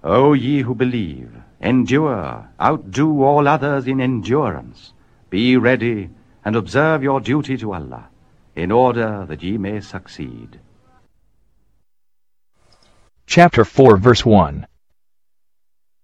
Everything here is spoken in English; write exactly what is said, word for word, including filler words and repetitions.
O ye who believe, endure, outdo all others in endurance. Be ready, and observe your duty to Allah, in order that ye may succeed. Chapter four, verse one.